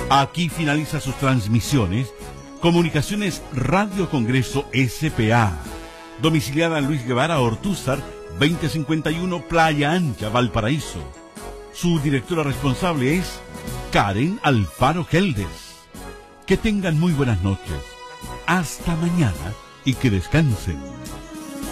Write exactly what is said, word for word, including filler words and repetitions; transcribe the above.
Aquí finaliza sus transmisiones Comunicaciones Radio Congreso S P A, domiciliada en Luis Guevara Ortúzar, veinte cincuenta y uno, Playa Ancha, Valparaíso. Su directora responsable es Karen Alfaro Geldes. Que tengan muy buenas noches. Hasta mañana y que descansen.